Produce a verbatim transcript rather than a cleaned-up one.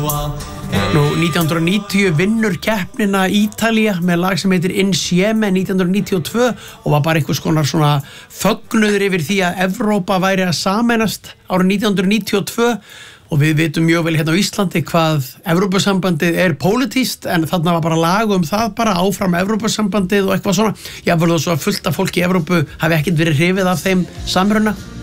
Nú, nítján hundruð níutíu vinnur keppnina Ítalía með lag sem heitir Insieme nítján hundruð níutíu og tvö og var bara einhvers konar svona fögnuður yfir því að Evrópa væri að sameinast árið nítján hundruð níutíu og tvö og við vitum mjög vel hérna á Íslandi hvað Evrópusambandið er pólitískt en þarna var bara lag um það bara áfram Evrópusambandið og eitthvað svona. Jafnvel þó svo að fullt af fólki í Evrópu hafi ekkert verið hrifið af þeim samruna.